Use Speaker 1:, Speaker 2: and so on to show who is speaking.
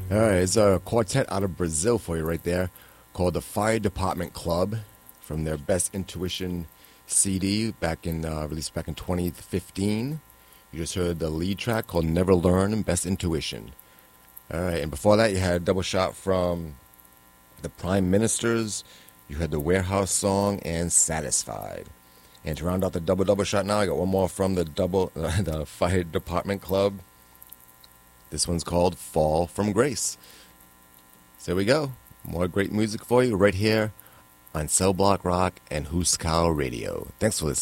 Speaker 1: All right, it's a quartet out of Brazil for you right there called the Fire Department Club from their Best Intuition CD released back in 2015. You just heard the lead track called Never Learn, Best Intuition. All right, and before that you had a double shot from the Prime Ministers. You had the Warehouse song and Satisfied. And to round out the double shot now, I got one more from the Fire Department Club. This one's called Fall from Grace. So there we go. More great music for you right here on Cell Block Rock and Huskal Radio. Thanks for listening.